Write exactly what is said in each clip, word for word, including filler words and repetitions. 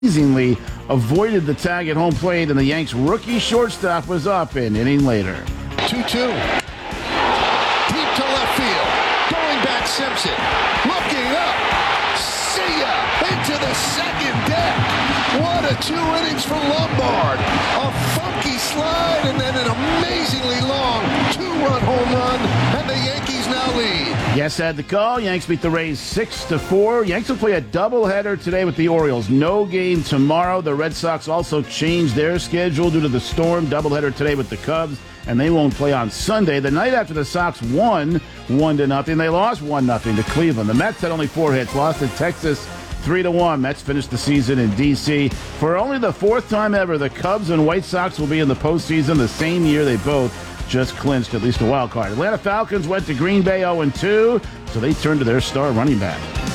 amazingly avoided the tag at home plate, and the Yanks' rookie shortstop was up an inning later. two two. Deep to left field. Going back Simpson. Looking up. See ya. Into the second deck. What a two innings from Lombard. A funky slide and then an amazingly long two-run home run, and the Yankees now lead. Yes, had the call. Yanks beat the Rays six to four. Yanks will play a doubleheader today with the Orioles. No game tomorrow. The Red Sox also changed their schedule due to the storm. Doubleheader today with the Cubs, and they won't play on Sunday. The night after the Sox won one to nothing, they lost one nothing to Cleveland. The Mets had only four hits, lost to Texas three to one. Mets finished the season in D C For only the fourth time ever, the Cubs and White Sox will be in the postseason the same year they both just clinched at least a wild card. Atlanta Falcons went to Green Bay oh and two, so they turned to their star running back.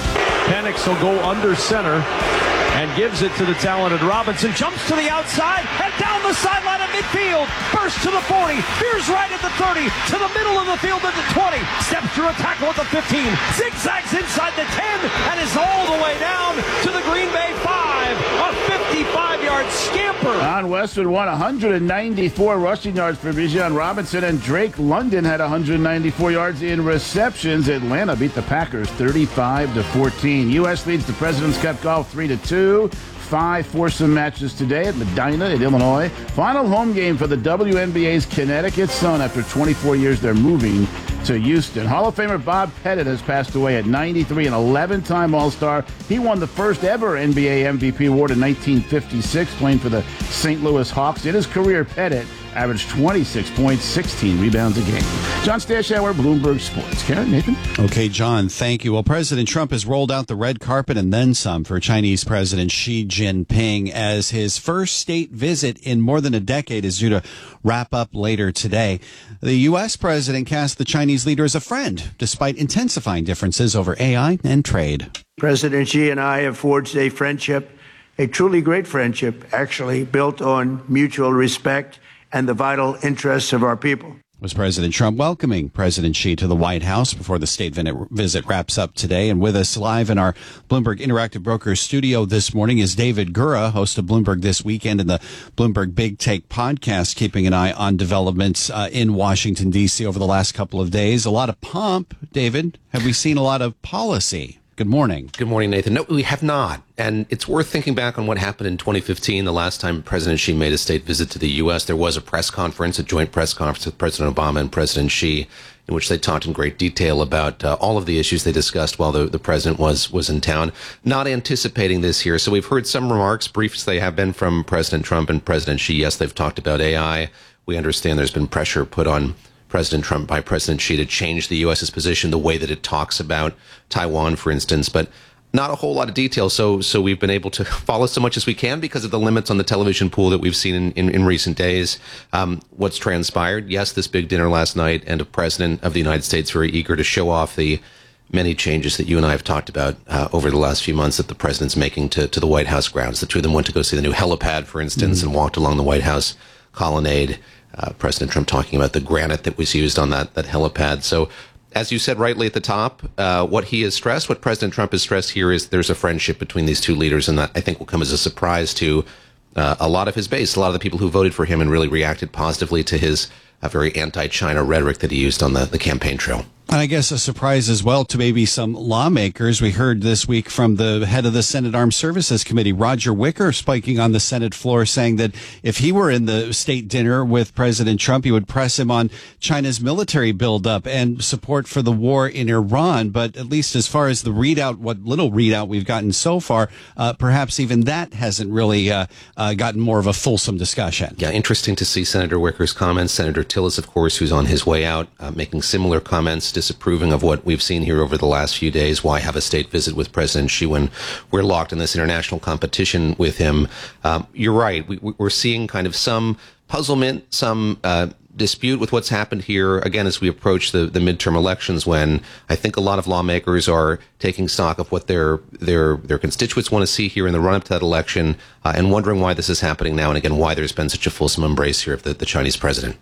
Penix will go under center and gives it to the talented Robinson. Jumps to the outside and down the sideline at midfield. Burst to the forty. Veers right at the thirty. To the middle of the field at the twenty. Steps through a tackle at the fifteen. Zigzags inside the ten and is all the way down to the Green Bay five. A fifty-five-yard scamper. Ron Westwood won one hundred ninety-four rushing yards for Bijan Robinson, and Drake London had one hundred ninety-four yards in receptions. Atlanta beat the Packers thirty-five to fourteen. U S leads the President's Cup golf three to two. Five foursome matches today at Medina in Illinois. Final home game for the W N B A's Connecticut Sun. After twenty-four years, they're moving to Houston. Hall of Famer Bob Pettit has passed away at ninety-three, an eleven-time All-Star. He won the first ever N B A M V P award in nineteen fifty-six, playing for the Saint Louis Hawks. In his career, Pettit averaged twenty-six points, sixteen rebounds a game. John Stashower, Bloomberg Sports. Karen, Nathan? Okay, John, thank you. Well, President Trump has rolled out the red carpet and then some for Chinese President Xi Jinping as his first state visit in more than a decade is due to wrap up later today. The U S president cast the Chinese leader as a friend, despite intensifying differences over A I and trade. President Xi and I have forged a friendship, a truly great friendship, actually, built on mutual respect and the vital interests of our people. Was President Trump welcoming President Xi to the White House before the state visit wraps up today. And with us live in our Bloomberg Interactive Brokers studio this morning is David Gura, host of Bloomberg This Weekend and the Bloomberg Big Take podcast, keeping an eye on developments uh, in Washington, D C over the last couple of days. A lot of pomp, David. Have we seen a lot of policy? Good morning. Good morning, Nathan. No, we have not. And it's worth thinking back on what happened in twenty fifteen, the last time President Xi made a state visit to the U S. There was a press conference, a joint press conference with President Obama and President Xi, in which they talked in great detail about uh, all of the issues they discussed while the, the president was, was in town. Not anticipating this here. So we've heard some remarks, briefs they have been from President Trump and President Xi. Yes, they've talked about A I. We understand there's been pressure put on President Trump by President Xi to change the U S's position, the way that it talks about Taiwan, for instance, but not a whole lot of detail. So so we've been able to follow so much as we can because of the limits on the television pool that we've seen in, in, in recent days. Um, what's transpired? Yes, this big dinner last night, and a president of the United States very eager to show off the many changes that you and I have talked about uh, over the last few months that the president's making to, to the White House grounds. The two of them went to go see the new helipad, for instance, mm-hmm. and walked along the White House colonnade. Uh, President Trump talking about the granite that was used on that, that helipad. So, as you said rightly at the top, uh, what he has stressed, what President Trump has stressed here is there's a friendship between these two leaders, and that I think will come as a surprise to uh, a lot of his base, a lot of the people who voted for him and really reacted positively to his uh, very anti-China rhetoric that he used on the, the campaign trail. And I guess a surprise as well to maybe some lawmakers. We heard this week from the head of the Senate Armed Services Committee, Roger Wicker, spiking on the Senate floor, saying that if he were in the state dinner with President Trump, he would press him on China's military buildup and support for the war in Iran. But at least as far as the readout, what little readout we've gotten so far, uh, perhaps even that hasn't really uh, uh, gotten more of a fulsome discussion. Yeah, interesting to see Senator Wicker's comments. Senator Tillis, of course, who's on his way out, uh, making similar comments, disapproving of what we've seen here over the last few days. Why have a state visit with President Xi when we're locked in this international competition with him? Um, you're right. We, we're seeing kind of some puzzlement, some uh, dispute with what's happened here, again, as we approach the, the midterm elections, when I think a lot of lawmakers are taking stock of what their their their constituents want to see here in the run-up to that election, uh, and wondering why this is happening now, and again, why there's been such a fulsome embrace here of the, the Chinese president.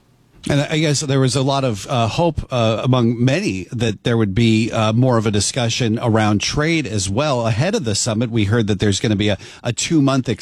And I guess there was a lot of uh, hope uh, among many that there would be uh, more of a discussion around trade as well. Ahead of the summit, we heard that there's going to be a, a two-month